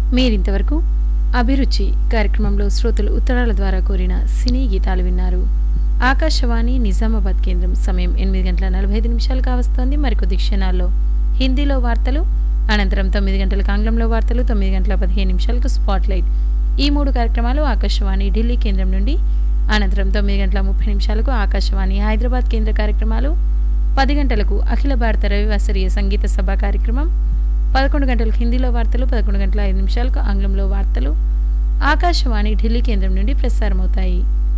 మీరింతవరకు అభిరుచి కార్యక్రమంలో శ్రోతలు ఉత్తరాల ద్వారా కోరిన సినీ గీతాలు విన్నారు. ఆకాశవాణి నిజామాబాద్ కేంద్రం సమయం 8:45 కావస్తోంది. మరికొద్ది క్షణాల్లో హిందీలో వార్తలు, అనంతరం 9 గంటలకు ఆంగ్లంలో వార్తలు, 9:15 స్పాట్ లైట్. ఈ 3 కార్యక్రమాలు ఆకాశవాణి ఢిల్లీ కేంద్రం నుండి. అనంతరం 9:30 ఆకాశవాణి హైదరాబాద్ కేంద్ర కార్యక్రమాలు. 10 గంటలకు అఖిల భారత రవివాసరీయ సంగీత సభ కార్యక్రమం. 11 గంటలకు హిందీలో వార్తలు, 11:05 ఆంగ్లంలో వార్తలు ఆకాశవాణి ఢిల్లీ కేంద్రం నుండి ప్రసారమవుతాయి.